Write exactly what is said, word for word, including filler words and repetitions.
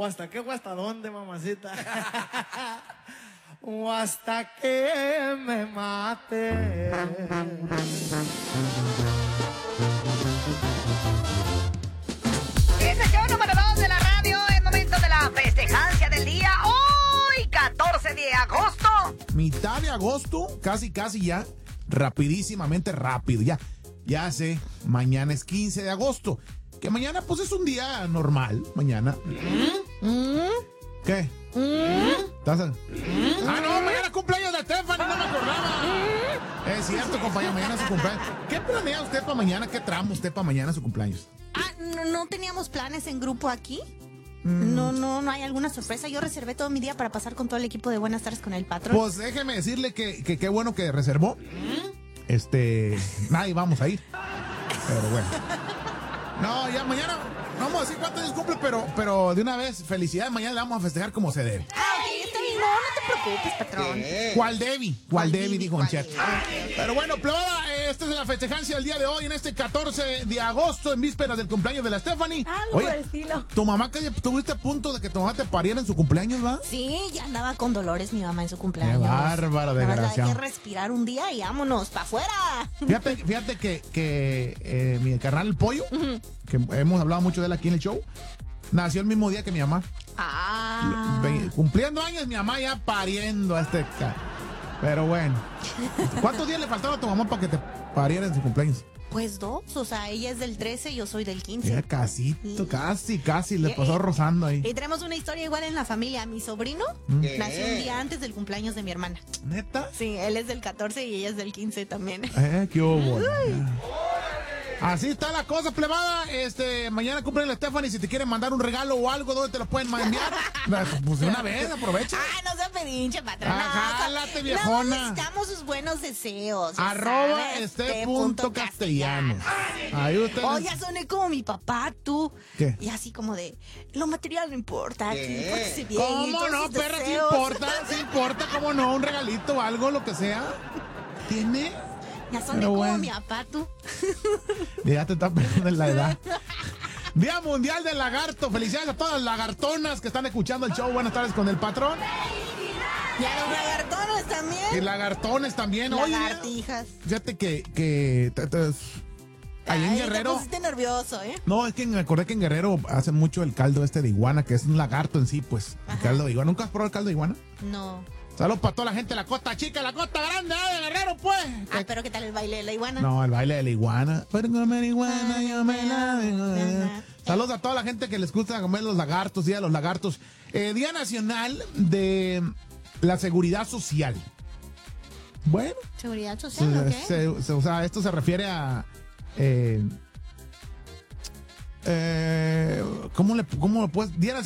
¿O hasta qué o hasta dónde, mamacita? O hasta que me mate. Este show número dos de la radio, es momento de la festejancia del día. Hoy, catorce de agosto. Mitad de agosto, casi, casi ya. Rapidísimamente rápido, ya. Ya sé, mañana es quince de agosto. Que mañana, pues, es un día normal. Mañana. ¿Mm? ¿Qué? ¿Mm? ¿Estás a... Ah, no, mañana cumpleaños de Stephanie, no me acordaba. Es cierto, compañero, mañana es su cumpleaños. ¿Qué planea usted para mañana? ¿Qué trama usted para mañana su cumpleaños? Ah, ¿no, no teníamos planes en grupo aquí? Mm. No, no, no hay alguna sorpresa. Yo reservé todo mi día para pasar con todo el equipo de Buenas Tardes con el Patrón. Pues déjeme decirle que qué que bueno que reservó. Este, nadie vamos a ir. Pero bueno. No, ya mañana, no vamos a decir cuántos años cumple, pero, pero de una vez, felicidades, mañana le vamos a festejar como se debe. Ah, ok, está bien, no, no te preocupes, patrón. ¿Qué? ¿Cuál Debbie? ¿Cuál Debbie? Dijo en chat. Debbie? Pero bueno, plebada, esta es la festejancia del día de hoy, en este catorce de agosto, en vísperas del cumpleaños de la Stephanie. Algo por el estilo. Tu mamá, que tuviste a punto de que tu mamá te pariera en su cumpleaños, ¿va? Sí, ya andaba con dolores mi mamá en su cumpleaños. Qué bárbara, desgraciada. Hay que respirar un día y vámonos, para afuera. Fíjate, fíjate que, que eh, mi carnal el pollo, uh-huh. que hemos hablado mucho de él aquí en el show, nació el mismo día que mi mamá. Ah. Ve, cumpliendo años, mi mamá ya pariendo a este ca... Pero bueno. ¿Cuántos días le faltaba a tu mamá para que te pariera en su cumpleaños? Pues dos, o sea, ella es del trece, yo soy del quince. Ya casito, sí. casi, casi, le pasó rozando ahí. Y tenemos una historia igual en la familia. Mi sobrino ¿Qué? nació un día antes del cumpleaños de mi hermana. ¿Neta? Sí, él es del catorce y ella es del quince también. Eh, qué hubo. Así está la cosa, plebada. Este, mañana cumple la Stephanie. Si te quieren mandar un regalo o algo, ¿dónde te lo pueden enviar? Pues de una vez, aprovecha. Ah, no seas pedinche, patrón. Ah, jálate, viejona. No necesitamos sus buenos deseos. Arroba este punto castellano. Ahí ustedes. Oh, ya soné como mi papá, tú. ¿Qué? Y así como de, lo material no importa. ¿Qué? Pórtese bien. ¿Cómo no, perra? Sí importa, sí importa, cómo no, un regalito, algo, lo que sea. ¿Tiene? Ya soné como bueno. mi papá, tú. Ya te está perdiendo en la edad. Día Mundial del Lagarto. Felicidades a todas las lagartonas que están escuchando el show. Buenas tardes con el patrón. Y a los lagartones también. Y lagartones también. Lagartijas. Oye, fíjate que... que te, te, ahí en Guerrero... Te pusiste nervioso, ¿eh? No, es que me acordé que en Guerrero hacen mucho el caldo este de iguana, que es un lagarto en sí, pues. Ajá. El caldo de iguana. ¿Nunca has probado el caldo de iguana? No. Saludos para toda la gente de la costa chica, la costa grande de Guerrero, pues. Ah, pero ¿qué tal el baile de la iguana? No, el baile de la iguana. Pero comer iguana, ah, yo me la vengo. Saludos a toda la gente que les gusta comer los lagartos, Día de los Lagartos. Eh, Día Nacional de la Seguridad Social. Bueno. ¿Seguridad social o qué? Se, se, o sea, esto se refiere a... Eh, eh, ¿Cómo le, cómo le puedes...? Día